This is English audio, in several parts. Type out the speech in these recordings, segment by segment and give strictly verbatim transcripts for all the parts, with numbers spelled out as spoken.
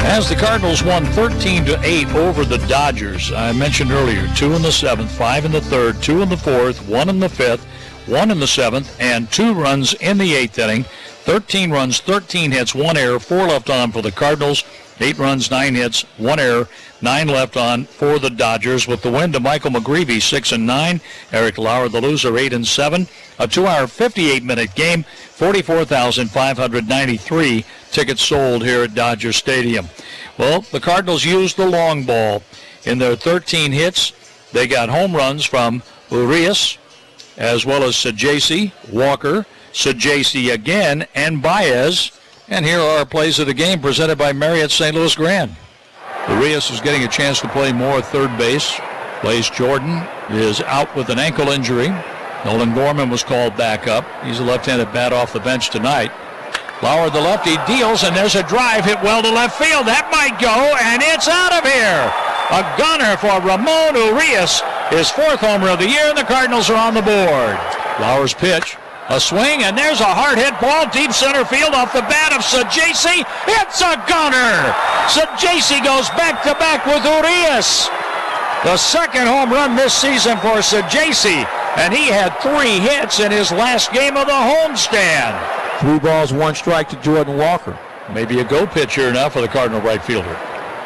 As the Cardinals won thirteen to eight over the Dodgers. I mentioned earlier, two in the seventh, five in the third, two in the fourth, one in the fifth, one in the seventh, and two runs in the eighth inning. thirteen runs, thirteen hits, one error, four left on for the Cardinals. Eight runs, nine hits, one error, nine left on for the Dodgers. With the win to Michael McGreevy, six and nine. Eric Lauer, the loser, eight and seven. A two-hour, fifty-eight minute game. forty-four thousand five hundred ninety-three tickets sold here at Dodger Stadium. Well, the Cardinals used the long ball in their thirteen hits. They got home runs from Urias, as well as Saggese, Walker, Saggese again, and Baez. And here are our plays of the game presented by Marriott Saint Louis Grand. Urias is getting a chance to play more third base. Blaze Jordan is out with an ankle injury. Nolan Gorman was called back up. He's a left-handed bat off the bench tonight. Lauer, the lefty, deals, and there's a drive hit well to left field. That might go, and it's out of here. A gunner for Ramon Urias, his fourth homer of the year, and the Cardinals are on the board. Lauer's pitch, a swing, and there's a hard-hit ball deep center field off the bat of Saggese. It's a gunner. Saggese goes back-to-back with Urias. The second home run this season for Saggese, and he had three hits in his last game of the homestand. Three balls, one strike to Jordan Walker. Maybe a go pitch here now for the Cardinal right fielder.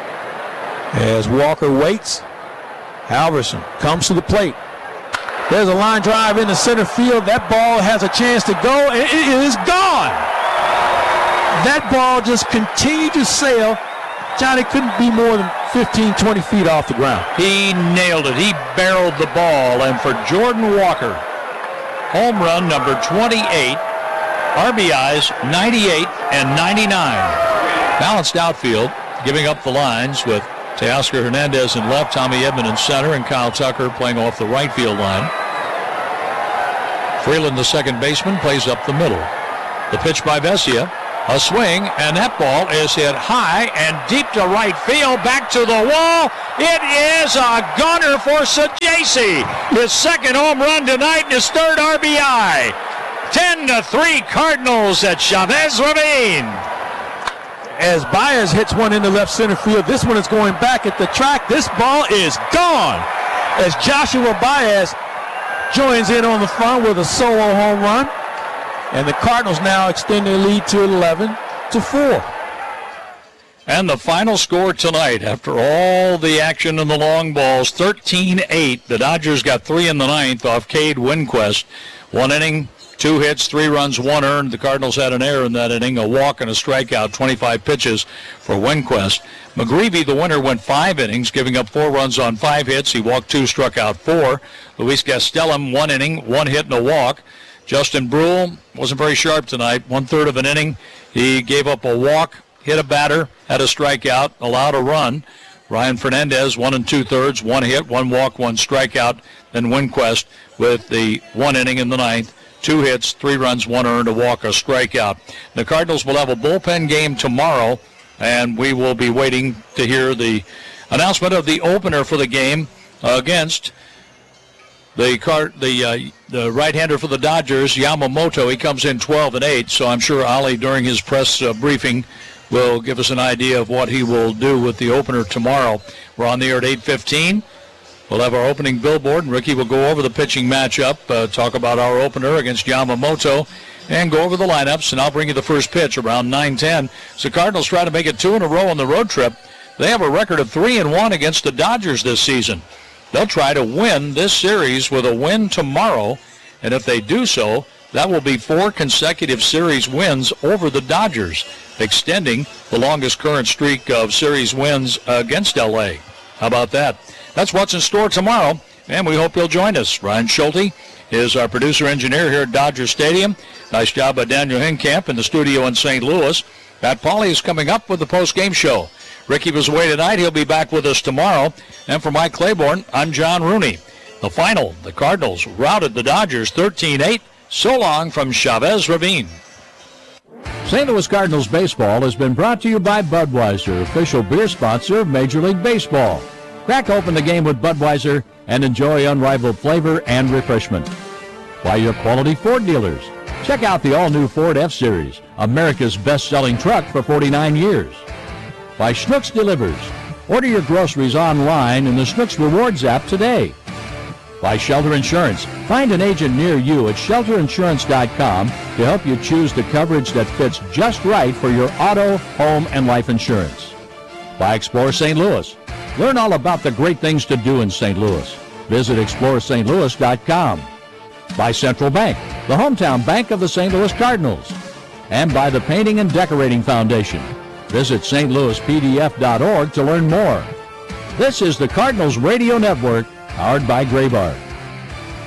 As Walker waits, Halverson comes to the plate. There's a line drive into center field. That ball has a chance to go, and it is gone. That ball just continued to sail. Johnny couldn't be more than fifteen, twenty feet off the ground. He nailed it. He barreled the ball. And for Jordan Walker, home run number twenty-eight, R B Is ninety-eight and ninety-nine. Balanced outfield, giving up the lines with Teoscar Hernandez in left, Tommy Edman in center, and Kyle Tucker playing off the right field line. Freeland, the second baseman, plays up the middle. The pitch by Vesia. A swing, and that ball is hit high and deep to right field, back to the wall. It is a gunner for Saggese. His second home run tonight and his third R B I. ten to three Cardinals at Chavez Ravine. As Baez hits one into left center field, this one is going back at the track. This ball is gone. As Joshua Baez joins in on the fun with a solo home run. And the Cardinals now extend their lead to eleven to four. And the final score tonight, after all the action in the long balls, thirteen eight. The Dodgers got three in the ninth off Cade Winquist. One inning, two hits, three runs, one earned. The Cardinals had an error in that inning, a walk and a strikeout, twenty-five pitches for Winquist. McGreevy, the winner, went five innings, giving up four runs on five hits. He walked two, struck out four. Luis Gastelum, one inning, one hit and a walk. Justin Brule wasn't very sharp tonight. One-third of an inning. He gave up a walk, hit a batter, had a strikeout, allowed a run. Ryan Fernandez, one and two-thirds, one hit, one walk, one strikeout. Then Winquist with the one inning in the ninth. Two hits, three runs, one earned, a walk, a strikeout. The Cardinals will have a bullpen game tomorrow, and we will be waiting to hear the announcement of the opener for the game against The car, the uh, the right-hander for the Dodgers, Yamamoto. He comes in twelve and eight, so I'm sure Ali, during his press uh, briefing, will give us an idea of what he will do with the opener tomorrow. We're on the air at eight fifteen. We'll have our opening billboard, and Ricky will go over the pitching matchup, uh, talk about our opener against Yamamoto, and go over the lineups, and I'll bring you the first pitch around nine ten. So Cardinals try to make it two in a row on the road trip. They have a record of three and one against the Dodgers this season. They'll try to win this series with a win tomorrow, and if they do so, that will be four consecutive series wins over the Dodgers, extending the longest current streak of series wins against L A. How about that? That's what's in store tomorrow, and we hope you'll join us. Ryan Schulte is our producer-engineer here at Dodger Stadium. Nice job by Daniel Hinkamp in the studio in Saint Louis. Matt Pauley is coming up with the post-game show. Ricky was away tonight. He'll be back with us tomorrow. And for Mike Claiborne, I'm John Rooney. The final, the Cardinals routed the Dodgers thirteen eight. So long from Chavez Ravine. Saint Louis Cardinals baseball has been brought to you by Budweiser, official beer sponsor of Major League Baseball. Crack open the game with Budweiser and enjoy unrivaled flavor and refreshment. By your quality Ford dealers. Check out the all-new Ford F-Series, America's best-selling truck for forty-nine years. By Schnucks Delivers. Order your groceries online in the Schnucks Rewards app today. By Shelter Insurance. Find an agent near you at shelter insurance dot com to help you choose the coverage that fits just right for your auto, home, and life insurance. By Explore Saint Louis. Learn all about the great things to do in Saint Louis. Visit explore st louis dot com. By Central Bank, the hometown bank of the Saint Louis Cardinals. And by the Painting and Decorating Foundation. Visit s t louis p d f dot org to learn more. This is the Cardinals Radio Network, powered by Graybar.